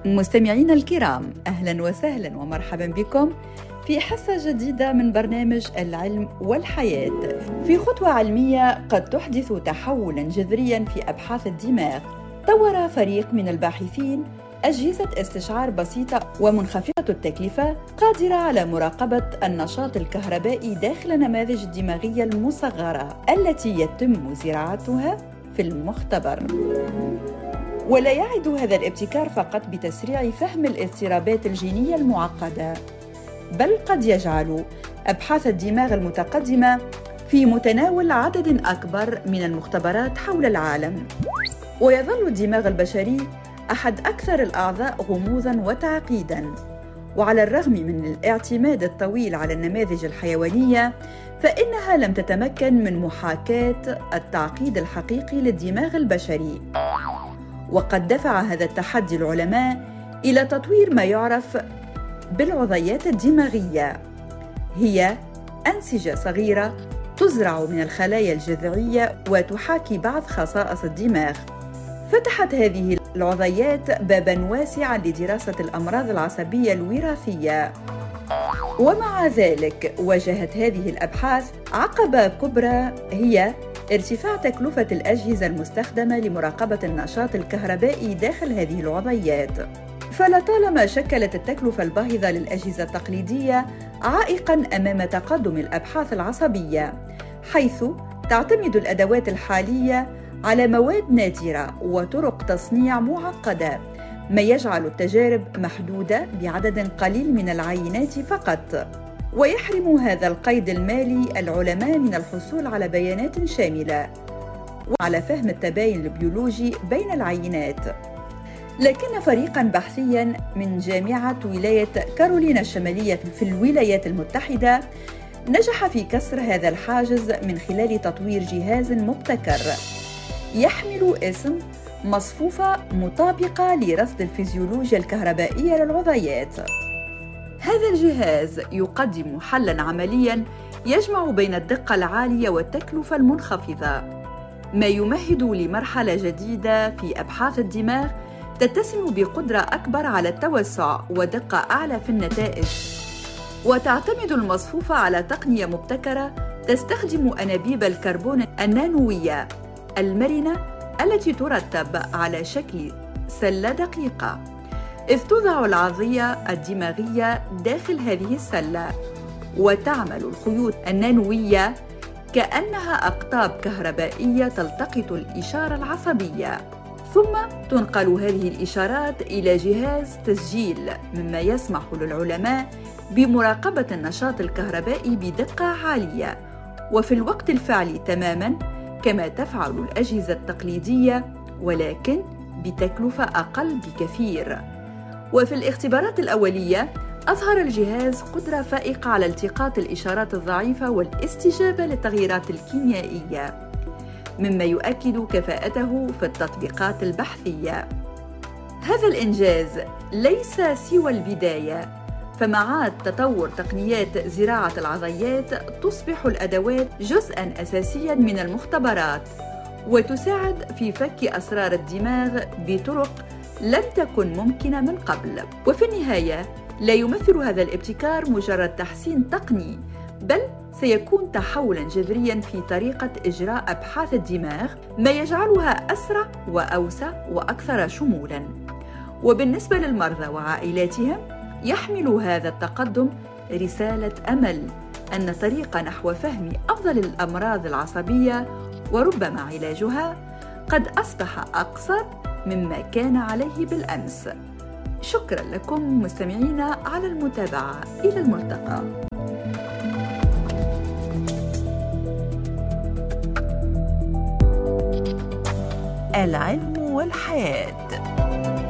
مستمعينا الكرام، أهلا وسهلا ومرحبا بكم في حصة جديدة من برنامج العلم والحياة. في خطوة علمية قد تحدث تحولا جذريا في أبحاث الدماغ. طور فريق من الباحثين أجهزة استشعار بسيطة ومنخفضة التكلفة قادرة على مراقبة النشاط الكهربائي داخل النماذج الدماغية المصغرة التي يتم زراعتها في المختبر. ولا يعد هذا الابتكار فقط بتسريع فهم الاضطرابات الجينية المعقدة، بل قد يجعل أبحاث الدماغ المتقدمة في متناول عدد أكبر من المختبرات حول العالم. ويظل الدماغ البشري أحد أكثر الأعضاء غموضاً وتعقيداً، وعلى الرغم من الاعتماد الطويل على النماذج الحيوانية، فإنها لم تتمكن من محاكاة التعقيد الحقيقي للدماغ البشري. وقد دفع هذا التحدي العلماء إلى تطوير ما يعرف بالعضيات الدماغية. هي أنسجة صغيرة تزرع من الخلايا الجذعية وتحاكي بعض خصائص الدماغ. فتحت هذه العضيات باباً واسعاً لدراسة الأمراض العصبية الوراثية. ومع ذلك واجهت هذه الأبحاث عقبة كبرى، هي ارتفاع تكلفة الأجهزة المستخدمة لمراقبة النشاط الكهربائي داخل هذه العضيات. فلطالما شكلت التكلفة الباهظة للأجهزة التقليدية عائقاً أمام تقدم الأبحاث العصبية، حيث تعتمد الأدوات الحالية على مواد نادرة وطرق تصنيع معقدة، ما يجعل التجارب محدودة بعدد قليل من العينات فقط. ويحرم هذا القيد المالي العلماء من الحصول على بيانات شاملة وعلى فهم التباين البيولوجي بين العينات. لكن فريقاً بحثياً من جامعة ولاية كارولينا الشمالية في الولايات المتحدة نجح في كسر هذا الحاجز من خلال تطوير جهاز مبتكر يحمل اسم مصفوفة مطابقة لرصد الفيزيولوجيا الكهربائية للعضيات. هذا الجهاز يقدم حلاً عملياً يجمع بين الدقة العالية والتكلفة المنخفضة، ما يمهد لمرحلة جديدة في أبحاث الدماغ تتسم بقدرة أكبر على التوسع ودقة أعلى في النتائج. وتعتمد المصفوفة على تقنية مبتكرة تستخدم أنابيب الكربون النانوية المرنة التي ترتب على شكل سلة دقيقة، إذ توضع العضية الدماغية داخل هذه السلة، وتعمل الخيوط النانوية كأنها أقطاب كهربائية تلتقط الإشارة العصبية، ثم تنقل هذه الإشارات إلى جهاز تسجيل، مما يسمح للعلماء بمراقبة النشاط الكهربائي بدقة عالية وفي الوقت الفعلي تماماً كما تفعل الأجهزة التقليدية، ولكن بتكلفة أقل بكثير. وفي الاختبارات الأولية أظهر الجهاز قدرة فائقة على التقاط الإشارات الضعيفة والاستجابة للتغييرات الكيميائية، مما يؤكد كفاءته في التطبيقات البحثية. هذا الإنجاز ليس سوى البداية، فمع تطور تقنيات زراعة العضيات تصبح الأدوات جزءاً أساسياً من المختبرات، وتساعد في فك أسرار الدماغ بطرق لم تكن ممكنة من قبل. وفي النهاية لا يمثل هذا الابتكار مجرد تحسين تقني، بل سيكون تحولاً جذرياً في طريقة إجراء أبحاث الدماغ، ما يجعلها أسرع وأوسع وأكثر شمولاً. وبالنسبة للمرضى وعائلاتهم، يحمل هذا التقدم رسالة أمل أن طريق نحو فهم أفضل الأمراض العصبية وربما علاجها قد أصبح أقصر مما كان عليه بالأمس. شكراً لكم مستمعينا على المتابعة. إلى الملتقى. العلم والحياة.